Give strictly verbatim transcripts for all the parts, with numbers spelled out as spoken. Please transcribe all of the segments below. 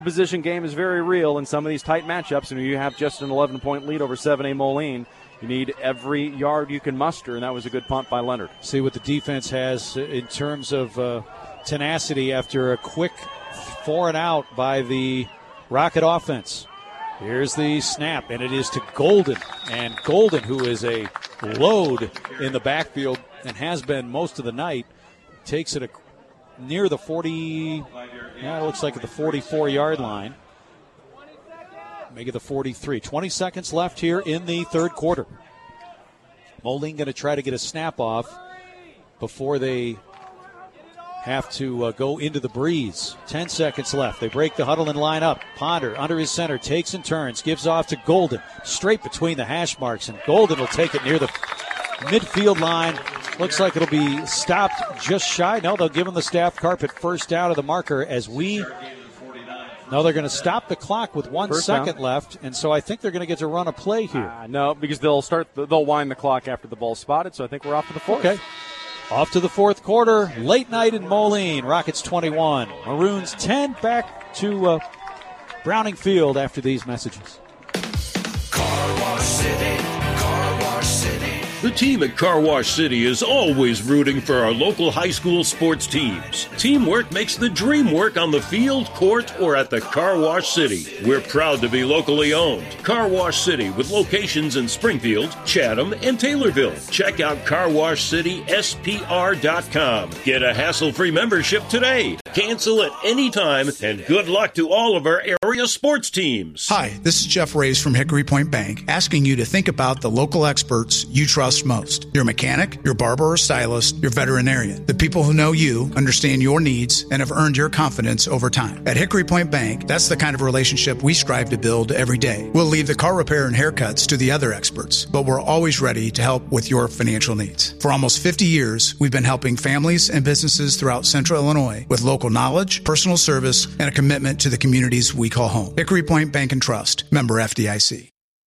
Position game is very real in some of these tight matchups, and you have just an eleven-point lead over seven A Moline. You need every yard you can muster, and that was a good punt by Leonard. See what the defense has in terms of uh, tenacity after a quick four and out by the Rocket offense. Here's the snap, and it is to Golden. And Golden, who is a load in the backfield and has been most of the night, takes it a, near the forty, yeah, it looks like at the forty-four-yard line. Make it the forty-three. twenty seconds left here in the third quarter. Moline going to try to get a snap off before they have to uh, go into the breeze. Ten seconds left. They break the huddle and line up. Ponder under his center, takes and turns, gives off to Golden. Straight between the hash marks, and Golden will take it near the midfield line. Looks like it'll be stopped just shy. No, they'll give him the staff carpet first down of the marker as we... No, they're going to stop the clock with one First second down. left, and so I think they're going to get to run a play here. Uh, no, because they'll start. They'll wind the clock after the ball's spotted, so I think we're off to the fourth. Okay. Off to the fourth quarter. Late night in Moline. Rockets twenty-one. Maroons ten. Back to uh, Browning Field after these messages. Car Wash City, Car Wash City. The team at Car Wash City is always rooting for our local high school sports teams. Teamwork makes the dream work on the field, court, or at the Car Wash City. We're proud to be locally owned. Car Wash City with locations in Springfield, Chatham, and Taylorville. Check out car wash city s p r dot com. Get a hassle-free membership today. Cancel at any time, and good luck to all of our area sports teams. Hi, this is Jeff Reyes from Hickory Point Bank, asking you to think about the local experts you trust most. Your mechanic, your barber or stylist, your veterinarian. The people who know you, understand your needs, and have earned your confidence over time. At Hickory Point Bank, that's the kind of relationship we strive to build every day. We'll leave the car repair and haircuts to the other experts, but we're always ready to help with your financial needs. For almost fifty years, we've been helping families and businesses throughout Central Illinois with local knowledge, personal service, and a commitment to the communities we call home. Hickory Point Bank and Trust, member F D I C.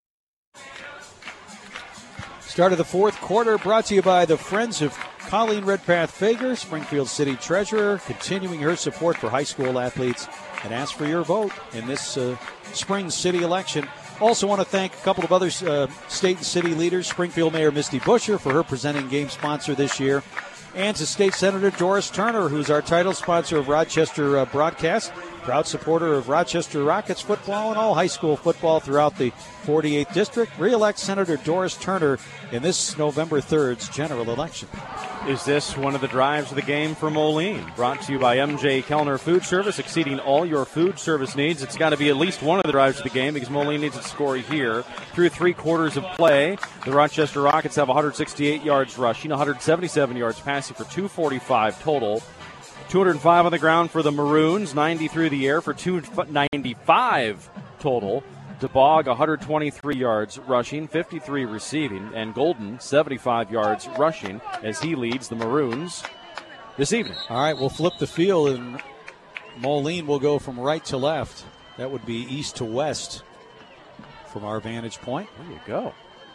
Start of the fourth quarter brought to you by the Friends of Colleen Redpath Fager, Springfield City Treasurer, continuing her support for high school athletes, and ask for your vote in this uh, spring city election. Also want to thank a couple of other uh, state and city leaders, Springfield Mayor Misty Buscher for her presenting game sponsor this year, and to State Senator Doris Turner, who's our title sponsor of Rochester uh, Broadcast, proud supporter of Rochester Rockets football and all high school football throughout the forty-eighth District. Re-elect Senator Doris Turner in this November third's general election. Is this one of the drives of the game for Moline? Brought to you by M J Kellner Food Service, exceeding all your food service needs. It's got to be at least one of the drives of the game because Moline needs to score here. Through three quarters of play, the Rochester Rockets have one hundred sixty-eight yards rushing, one hundred seventy-seven yards passing for two forty-five total. two hundred five on the ground for the Maroons, ninety through the air for two ninety-five total. DeBog, one hundred twenty-three yards rushing, fifty-three receiving, and Golden, seventy-five yards rushing as he leads the Maroons this evening. All right, we'll flip the field, and Moline will go from right to left. That would be east to west from our vantage point. There you go.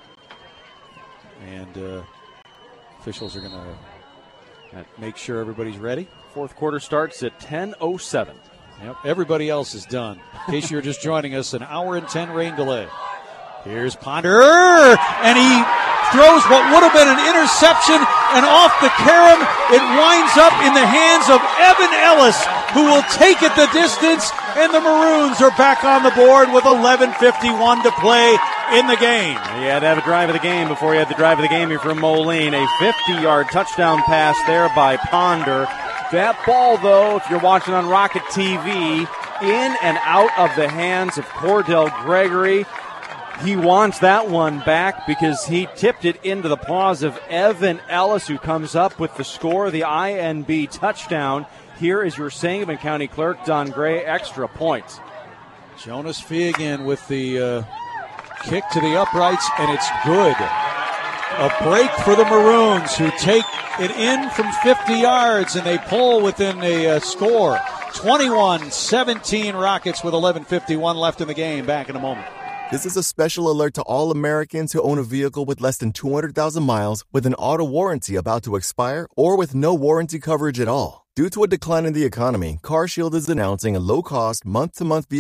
And uh, officials are going to make sure everybody's ready. Fourth quarter starts at ten oh seven. Yep, everybody else is done. In case you're just joining us, an hour and ten rain delay. Here's Ponder, and he throws what would have been an interception, and off the carom, it winds up in the hands of Evan Ellis, who will take it the distance, and the Maroons are back on the board with eleven fifty-one to play in the game. You had to have a drive of the game before you had the drive of the game here from Moline. A fifty-yard touchdown pass there by Ponder. That ball, though, if you're watching on Rocket T V, in and out of the hands of Cordell Gregory. He wants that one back because he tipped it into the paws of Evan Ellis, who comes up with the score, the I N B touchdown. Here is your Sangamon County Clerk, Don Gray, extra points. Jonas Feagin with the uh, kick to the uprights, and it's good. A break for the Maroons, who take it in from fifty yards, and they pull within a uh, score. twenty-one seventeen Rockets with eleven fifty-one left in the game. Back in a moment. This is a special alert to all Americans who own a vehicle with less than two hundred thousand miles with an auto warranty about to expire or with no warranty coverage at all. Due to a decline in the economy, CarShield is announcing a low-cost, month-to-month